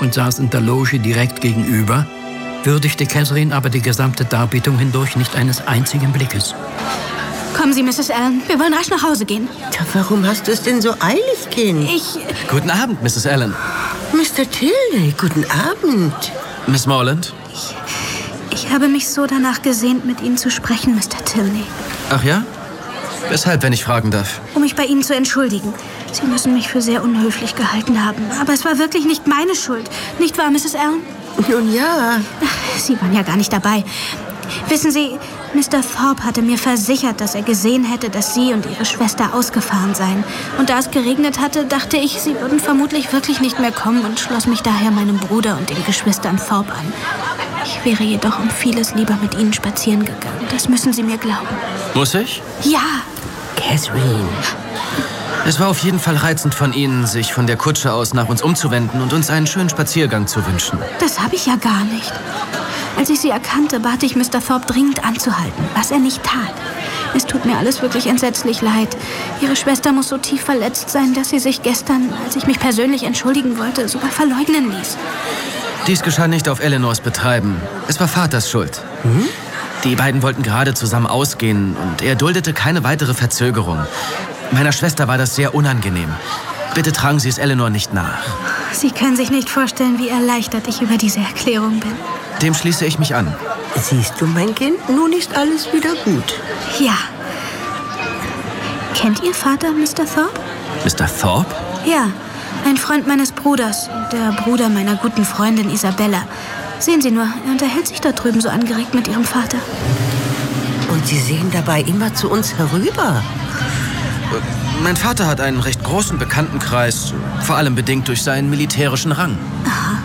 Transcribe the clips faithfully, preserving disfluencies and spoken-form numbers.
und saß in der Loge direkt gegenüber, würdigte Catherine aber die gesamte Darbietung hindurch nicht eines einzigen Blickes. Kommen Sie, Misses Allen. Wir wollen rasch nach Hause gehen. Ja, warum hast du es denn so eilig, Kind? Ich... Guten Abend, Misses Allen. Mister Tilney, guten Abend. Miss Morland? Ich, ich habe mich so danach gesehnt, mit Ihnen zu sprechen, Mister Tilney. Ach ja? Weshalb, wenn ich fragen darf? Um mich bei Ihnen zu entschuldigen. Sie müssen mich für sehr unhöflich gehalten haben. Aber es war wirklich nicht meine Schuld. Nicht wahr, Misses Allen? Nun ja. Ach, Sie waren ja gar nicht dabei. Wissen Sie, Mister Thorpe hatte mir versichert, dass er gesehen hätte, dass Sie und Ihre Schwester ausgefahren seien. Und da es geregnet hatte, dachte ich, Sie würden vermutlich wirklich nicht mehr kommen und schloss mich daher meinem Bruder und den Geschwistern Thorpe an. Ich wäre jedoch um vieles lieber mit Ihnen spazieren gegangen. Das müssen Sie mir glauben. Muss ich? Ja. Catherine. Es war auf jeden Fall reizend von Ihnen, sich von der Kutsche aus nach uns umzuwenden und uns einen schönen Spaziergang zu wünschen. Das habe ich ja gar nicht. Als ich Sie erkannte, bat ich Mister Thorpe dringend anzuhalten, was er nicht tat. Es tut mir alles wirklich entsetzlich leid. Ihre Schwester muss so tief verletzt sein, dass sie sich gestern, als ich mich persönlich entschuldigen wollte, sogar verleugnen ließ. Dies geschah nicht auf Eleanors Betreiben. Es war Vaters Schuld. Hm? Die beiden wollten gerade zusammen ausgehen und er duldete keine weitere Verzögerung. Meiner Schwester war das sehr unangenehm. Bitte tragen Sie es Eleanor nicht nach. Sie können sich nicht vorstellen, wie erleichtert ich über diese Erklärung bin. Dem schließe ich mich an. Siehst du, mein Kind, nun ist alles wieder gut. Ja. Kennt Ihr Vater Mister Thorpe? Mister Thorpe? Ja, ein Freund meines Bruders, der Bruder meiner guten Freundin Isabella. Sehen Sie nur, er unterhält sich da drüben so angeregt mit Ihrem Vater. Und Sie sehen dabei immer zu uns herüber. Mein Vater hat einen recht großen Bekanntenkreis, vor allem bedingt durch seinen militärischen Rang. Aha.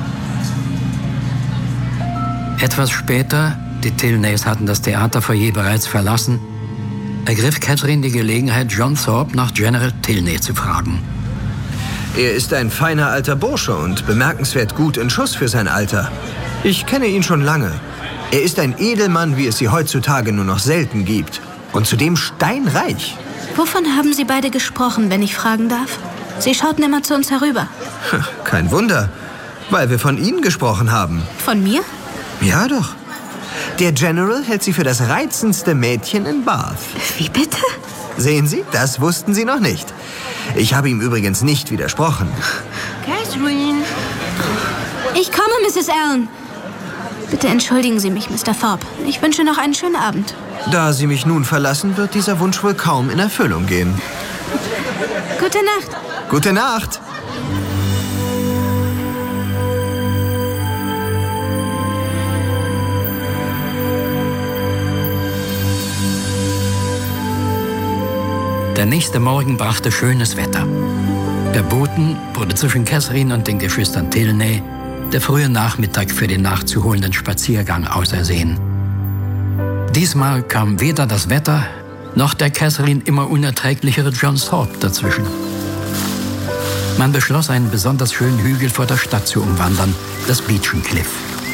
Etwas später, die Tilneys hatten das Theaterfoyer bereits verlassen, ergriff Catherine die Gelegenheit, John Thorpe nach General Tilney zu fragen. Er ist ein feiner alter Bursche und bemerkenswert gut in Schuss für sein Alter. Ich kenne ihn schon lange. Er ist ein Edelmann, wie es sie heutzutage nur noch selten gibt. Und zudem steinreich. Wovon haben Sie beide gesprochen, wenn ich fragen darf? Sie schauten immer zu uns herüber. Kein Wunder, weil wir von Ihnen gesprochen haben. Von mir? Ja, doch. Der General hält Sie für das reizendste Mädchen in Bath. Wie bitte? Sehen Sie, das wussten Sie noch nicht. Ich habe ihm übrigens nicht widersprochen. Catherine. Ich komme, Misses Allen. Bitte entschuldigen Sie mich, Mister Thorpe. Ich wünsche noch einen schönen Abend. Da Sie mich nun verlassen, wird dieser Wunsch wohl kaum in Erfüllung gehen. Gute Nacht. Gute Nacht. Der nächste Morgen brachte schönes Wetter. Geboten wurde zwischen Catherine und den Geschwistern Tilney der frühe Nachmittag für den nachzuholenden Spaziergang ausersehen. Diesmal kam weder das Wetter noch der Catherine immer unerträglichere John Thorpe dazwischen. Man beschloss, einen besonders schönen Hügel vor der Stadt zu umwandern, das Beechen Cliff.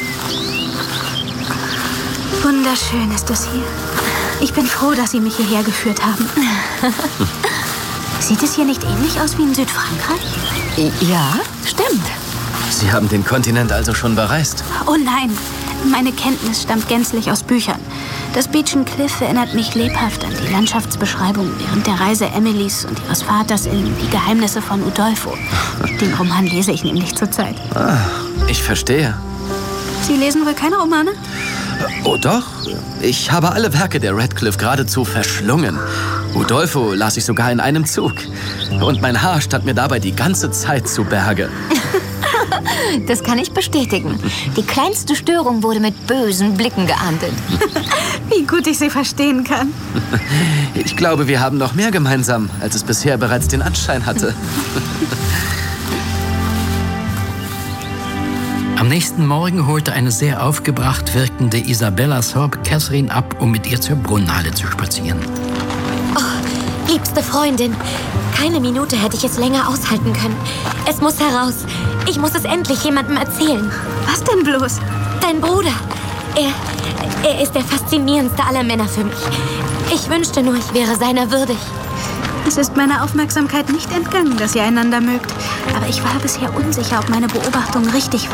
Wunderschön ist es hier. Ich bin froh, dass Sie mich hierher geführt haben. Sieht es hier nicht ähnlich aus wie in Südfrankreich? Ja, stimmt. Sie haben den Kontinent also schon bereist? Oh nein, meine Kenntnis stammt gänzlich aus Büchern. Das Beechen Cliff erinnert mich lebhaft an die Landschaftsbeschreibung während der Reise Emilys und ihres Vaters in Die Geheimnisse von Udolpho. Den Roman lese ich nämlich zurzeit. Ah, ich verstehe. Sie lesen wohl keine Romane? Oh doch, ich habe alle Werke der Radcliffe geradezu verschlungen. Udolpho las ich sogar in einem Zug. Und mein Haar stand mir dabei die ganze Zeit zu Berge. Das kann ich bestätigen. Die kleinste Störung wurde mit bösen Blicken geahndet. Wie gut ich Sie verstehen kann. Ich glaube, wir haben noch mehr gemeinsam, als es bisher bereits den Anschein hatte. Am nächsten Morgen holte eine sehr aufgebracht wirkende Isabella Thorpe Catherine ab, um mit ihr zur Brunnenhalle zu spazieren. Oh, liebste Freundin, keine Minute hätte ich es länger aushalten können. Es muss heraus. Ich muss es endlich jemandem erzählen. Was denn bloß? Dein Bruder. Er, er ist der faszinierendste aller Männer für mich. Ich wünschte nur, ich wäre seiner würdig. Es ist meiner Aufmerksamkeit nicht entgangen, dass ihr einander mögt. Aber ich war bisher unsicher, ob meine Beobachtung richtig war.